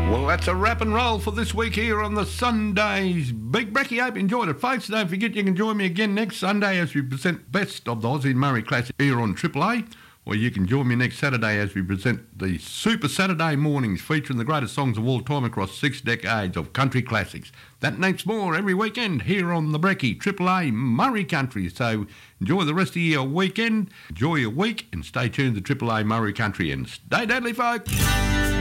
Well, that's a wrap and roll for this week here on the Sundays Big Brekkie. Hope you enjoyed it, folks. Don't forget you can join me again next Sunday as we present Best of the Aussie and Murray Classic here on Triple A. Or you can join me next Saturday as we present the Super Saturday Mornings featuring the greatest songs of all time across 6 decades of country classics. That and next more every weekend here on the Brekkie, Triple A Murray Country. So enjoy the rest of your weekend, enjoy your week, and stay tuned to Triple A Murray Country. And stay deadly, folks.